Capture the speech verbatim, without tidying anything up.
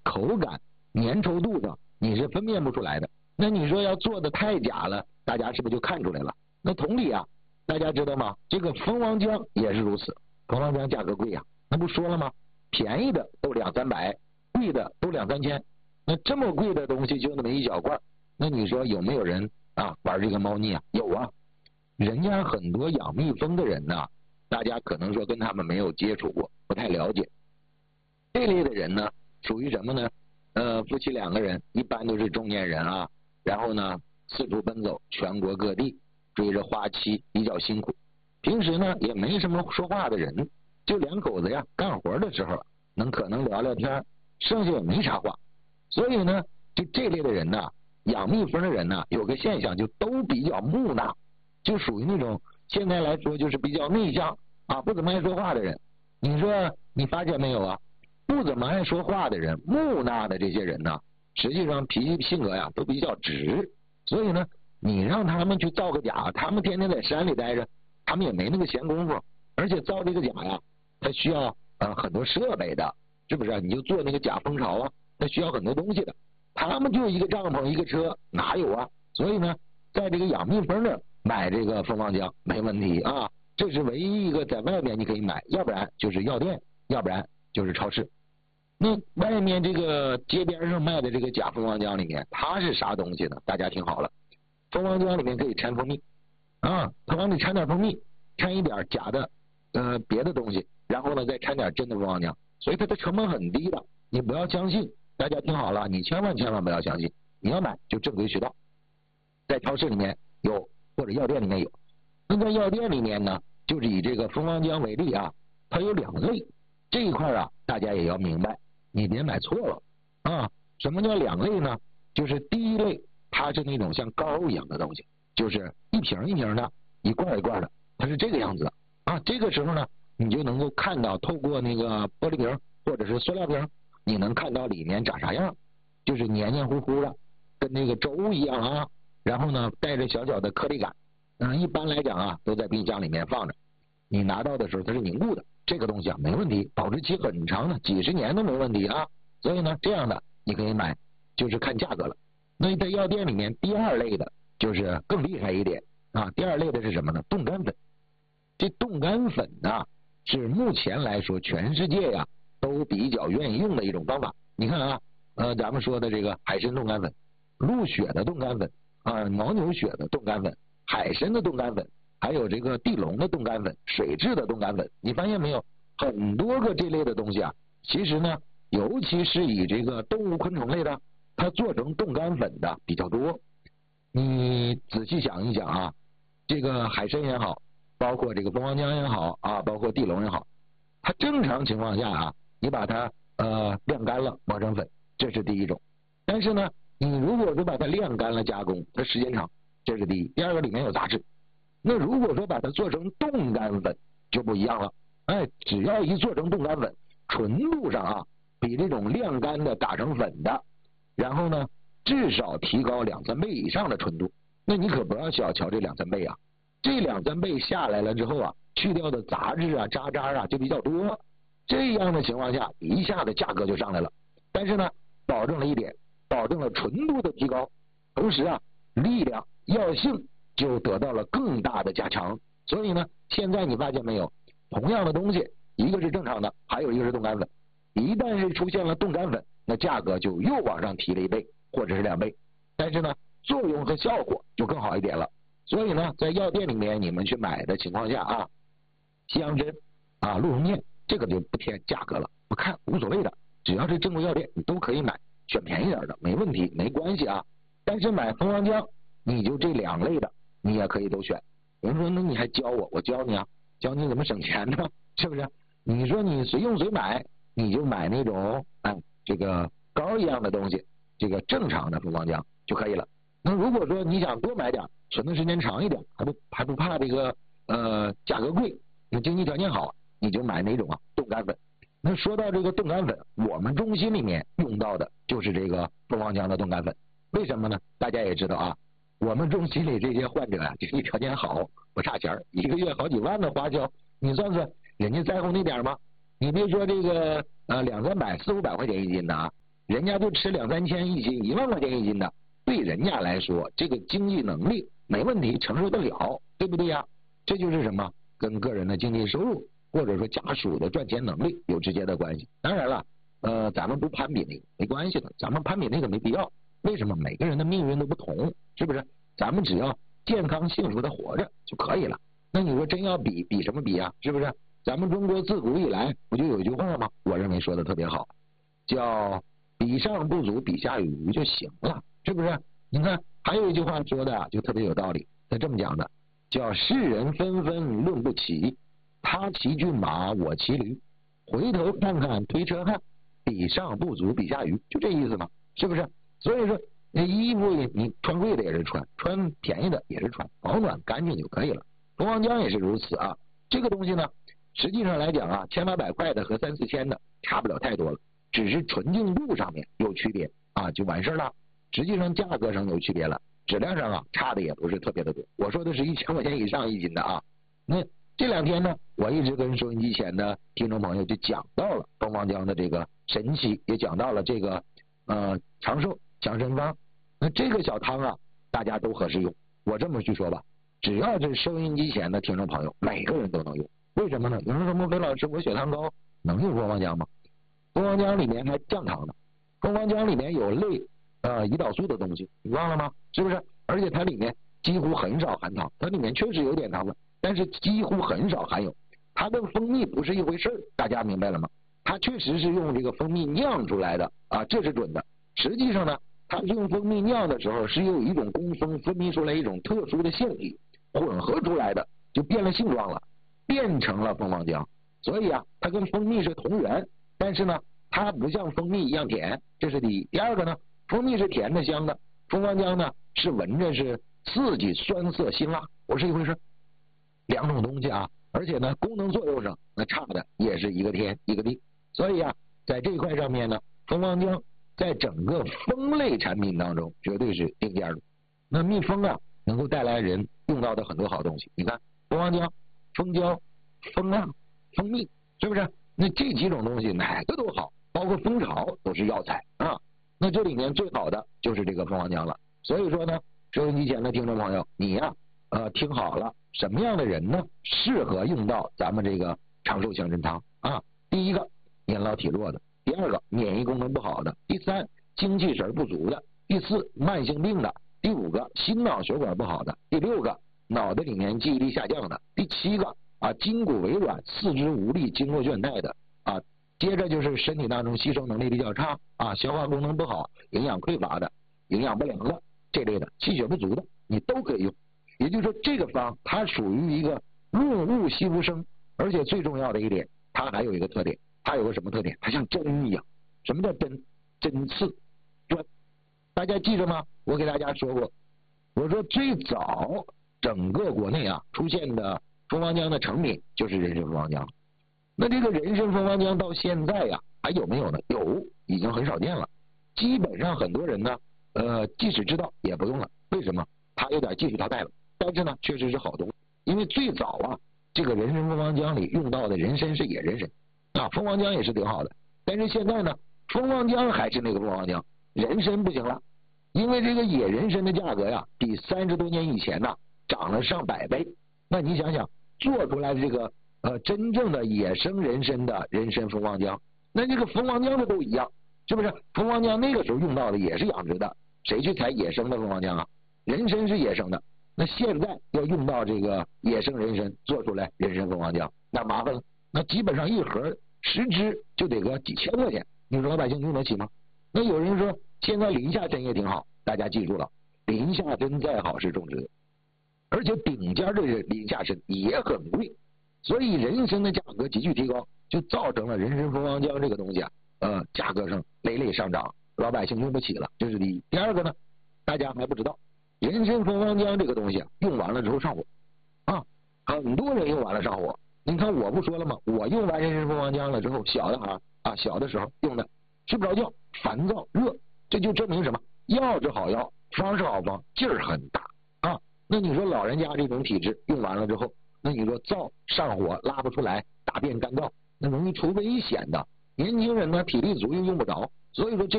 口感、粘稠度上你是分辨不出来的。那你说要做的太假了，大家是不是就看出来了？那同理啊，大家知道吗？这个蜂王浆也是如此，蜂王浆价格贵呀、啊，那不说了吗？便宜的都两三百，贵的都两三千。那这么贵的东西就那么一小罐，那你说有没有人啊玩这个猫腻啊？有啊，人家很多养蜜蜂的人呢，大家可能说跟他们没有接触过，不太了解。这类的人呢，属于什么呢？呃，夫妻两个人，一般都是中年人啊，然后呢四处奔走，全国各地追着花期，比较辛苦。平时呢也没什么说话的人，就两口子呀干活的时候能可能聊聊天，剩下也没啥话。所以呢，就这类的人呢，养蜜蜂的人呢，有个现象就都比较木讷，就属于那种现在来说就是比较内向啊，不怎么爱说话的人。你说你发现没有啊？不怎么爱说话的人，木讷的这些人呢，实际上脾气性格呀都比较直。所以呢，你让他们去造个假，他们天天在山里待着，他们也没那个闲工夫。而且造这个假呀，它需要呃很多设备的，是不是？你就做那个假蜂巢啊，它需要很多东西的。他们就一个帐篷一个车，哪有啊？所以呢，在这个养蜜蜂那买这个蜂王浆没问题啊，这是唯一一个在外面你可以买，要不然就是药店，要不然就是超市。那外面这个街边上卖的这个假蜂王浆里面，它是啥东西呢？大家听好了，蜂王浆里面可以掺蜂蜜啊，它往里掺点蜂蜜，掺一点假的呃别的东西，然后呢再掺点真的蜂王浆，所以它的成本很低的，你不要相信。大家听好了，你千万千万不要相信，你要买就正规渠道，在超市里面有或者药店里面有。那在药店里面呢，就是以这个蜂王浆为例啊，它有两类，这一块啊大家也要明白，你别买错了啊。什么叫两类呢？就是第一类它是那种像膏一样的东西，就是一瓶一瓶的，一罐一罐的，它是这个样子的啊。这个时候呢，你就能够看到，透过那个玻璃瓶或者是塑料瓶，你能看到里面长啥样，就是黏黏糊糊的，跟那个粥一样啊。然后呢，带着小小的颗粒感。嗯，一般来讲啊，都在冰箱里面放着。你拿到的时候它是凝固的，这个东西啊没问题，保质期很长的，几十年都没问题啊。所以呢，这样的你可以买，就是看价格了。那在药店里面，第二类的就是更厉害一点啊。第二类的是什么呢？冻干粉。这冻干粉呢，是目前来说全世界呀、啊、都比较愿意用的一种方法。你看啊，呃，咱们说的这个海参冻干粉、鹿血的冻干粉啊、牦牛血的冻干粉、海参的冻干粉，还有这个地龙的冻干粉、水蛭的冻干粉，你发现没有？很多个这类的东西啊，其实呢，尤其是以这个动物昆虫类的，它做成冻干粉的比较多。你仔细想一想啊，这个海参也好，包括这个蜂王浆也好啊，包括地龙也好，它正常情况下啊，你把它呃晾干了磨成粉，这是第一种。但是呢，你如果说把它晾干了加工，它时间长，这是第一。第二个，里面有杂质。那如果说把它做成冻干粉就不一样了，哎，只要一做成冻干粉，纯度上啊比这种晾干的打成粉的，然后呢至少提高两三倍以上的纯度。那你可不要小瞧这两三倍啊，这两三倍下来了之后啊，去掉的杂质啊渣渣啊就比较多，这样的情况下一下子价格就上来了。但是呢，保证了一点，保证了纯度的提高，同时啊力量药性就得到了更大的加强。所以呢，现在你发现没有，同样的东西，一个是正常的，还有一个是冻干粉。一旦是出现了冻干粉，那价格就又往上提了一倍或者是两倍，但是呢作用和效果就更好一点了。所以呢，在药店里面你们去买的情况下啊，西洋参啊、鹿茸片这个就不添价格了，不看无所谓的，只要是正规药店你都可以买，选便宜点的没问题，没关系啊。但是买蜂王浆，你就这两类的你也可以都选。有人说那你还教我，我教你啊，教你怎么省钱呢，是不是？你说你随用随买，你就买那种哎这个膏一样的东西，这个正常的蜂王浆就可以了。那如果说你想多买点，存的时间长一点，还不还不怕这个呃价格贵，那经济条件好，你就买哪种啊冻干粉。那说到这个冻干粉，我们中心里面用到的就是这个蜂王浆的冻干粉。为什么呢？大家也知道啊，我们中心里这些患者啊，经济条件好，不差钱，一个月好几万的花销，你算算人家在乎那点吗？你别说这个呃两三百四五百块钱一斤的啊， 人家就吃两三千一斤，一万块钱一斤的，对人家来说，这个经济能力没问题，承受得了，对不对呀？这就是什么？跟个人的经济收入或者说家属的赚钱能力有直接的关系。当然了，呃，咱们不攀比那个没关系的，咱们攀比那个没必要。为什么？每个人的命运都不同，是不是？咱们只要健康幸福的活着就可以了。那你说真要比比什么比啊？是不是？咱们中国自古以来不就有一句话吗？我认为说的特别好，叫比上不足，比下有余就行了，是不是？你看还有一句话说的就特别有道理，他这么讲的，叫世人纷纷论不齐，他骑骏马我骑驴，回头看看推车汉，比上不足，比下余，就这意思嘛，是不是？所以说那衣服你穿贵的也是穿，穿便宜的也是穿，保暖干净就可以了。蜂王浆也是如此啊。这个东西呢，实际上来讲啊，千八百块的和三四千的差不了太多了，只是纯净度上面有区别啊，就完事了。实际上价格上有区别了，质量上啊差的也不是特别的多。我说的是一千块钱以上一斤的啊。那这两天呢，我一直跟收音机前的听众朋友就讲到了蜂王浆的这个神奇，也讲到了这个呃长寿强身方。那这个小汤啊，大家都合适用。我这么去说吧，只要是收音机前的听众朋友，每个人都能用。为什么呢？有人说莫非老师，我血糖高，能用蜂王浆吗？蜂王浆里面还降糖的，蜂王浆里面有类呃胰岛素的东西，你忘了吗？是不是？而且它里面几乎很少含糖，它里面确实有点糖分，但是几乎很少含有。它跟蜂蜜不是一回事，大家明白了吗？它确实是用这个蜂蜜酿出来的啊，这是准的。实际上呢，它用蜂蜜酿的时候是有一种工蜂分泌出来一种特殊的腺体混合出来的，就变了性状了，变成了蜂王浆。所以啊，它跟蜂蜜是同源，但是呢，它不像蜂蜜一样甜，这是第一。第二个呢，蜂蜜是甜的香的，蜂王浆呢是闻着是刺激酸涩辛辣，不是一回事。两种东西啊，而且呢功能作用上那差的也是一个天一个地。所以啊，在这一块上面呢，蜂王浆在整个蜂类产品当中绝对是顶尖的。那蜜蜂啊能够带来人用到的很多好东西，你看蜂王浆、蜂胶、蜂蜡、蜂蜜，是不是？那这几种东西哪个都好，包括蜂巢都是药材啊。那这里面最好的就是这个蜂王浆了。所以说呢，收音机前的听众朋友，你呀、啊、呃听好了，什么样的人呢适合用到咱们这个长寿强身汤啊？第一个，年老体弱的；第二个，免疫功能不好的；第三，精气神不足的；第四，慢性病的；第五个，心脑血管不好的；第六个，脑袋里面记忆力下降的；第七个啊，筋骨微软、四肢无力、经络倦怠的啊。接着就是身体当中吸收能力比较差啊，消化功能不好、营养匮乏的、营养不良的这类的、气血不足的，你都可以用。也就是说，这个方它属于一个润物细无声，而且最重要的一点，它还有一个特点，它有个什么特点？它像针一样。什么叫针？针刺钻。大家记着吗？我给大家说过，我说最早整个国内啊出现的蜂王浆的成品就是人参蜂王浆。那这个人参蜂王浆到现在呀、啊、还有没有呢？有，已经很少见了。基本上很多人呢，呃，即使知道也不用了。为什么？它有点技术淘汰了。但是呢，确实是好东西。因为最早啊，这个人参蜂王浆里用到的人参是野人参啊，蜂王浆也是挺好的。但是现在呢，蜂王浆还是那个蜂王浆，人参不行了。因为这个野人参的价格呀，比三十多年以前呢涨了上百倍。那你想想，做出来的这个呃真正的野生人参的人参蜂王浆，那这个蜂王浆的都一样，是不是？蜂王浆那个时候用到的也是养殖的，谁去采野生的蜂王浆啊？人参是野生的，那现在要用到这个野生人参做出来人参蜂王浆，那麻烦了。那基本上一盒十支就得个几千块钱，你说老百姓用得起吗？那有人说现在林下参也挺好，大家记住了，林下参再好是种植的，而且顶尖的林下参也很贵，所以人参的价格急剧提高，就造成了人参蜂王浆这个东西啊，呃，价格上累累上涨，老百姓用不起了，这是第一。第二个呢，大家还不知道，人参蜂王浆这个东西啊，用完了之后上火啊，很多人用完了上火。你看我不说了吗？我用完人参蜂王浆了之后，小的孩啊，小的时候用的睡不着觉、烦躁、热，这就证明什么？药是好药，方是好方，劲儿很大啊。那你说老人家这种体质用完了之后，那你说燥、上火、拉不出来、大便干燥，那容易出危险的。年轻人呢，体力足又用不着，所以说这